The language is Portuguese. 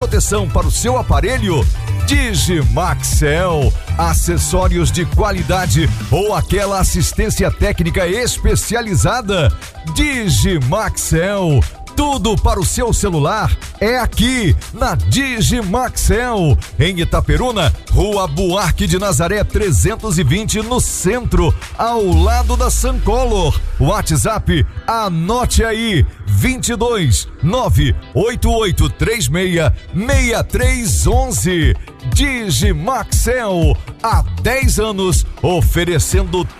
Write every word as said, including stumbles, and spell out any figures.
proteção para o seu aparelho? Digimaxel, acessórios de qualidade ou aquela assistência técnica especializada? Digimaxel, tudo para o seu celular é aqui na Digimaxel, em Itaperuna, Rua Buarque de Nazaré trezentos e vinte, no centro, ao lado da Suncolor. WhatsApp, anote aí, vinte e dois, nove oito oito três seis, seis três um um. Digimaxel, há dez anos, oferecendo